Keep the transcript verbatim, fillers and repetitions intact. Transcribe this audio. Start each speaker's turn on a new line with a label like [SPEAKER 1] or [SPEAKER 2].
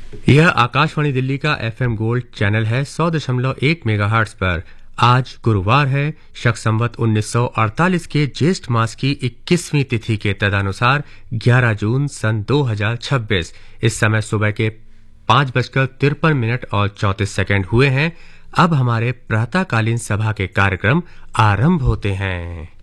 [SPEAKER 1] यह आकाशवाणी दिल्ली का FM gold channel है सौ दशमलव एक मेगाहर्ट्ज पर। आज गुरुवार है, शक संवत उन्नीस सौ अड़तालीस के ज्येष्ठ मास की इक्कीसवीं तिथि के तदनुसार ग्यारह जून सन दो हज़ार छब्बीस। इस समय सुबह के पाँच बजकर तिरपन मिनट और चौंतीस सेकंड हुए हैं। अब हमारे प्रातःकालीन सभा के कार्यक्रम आरंभ होते हैं।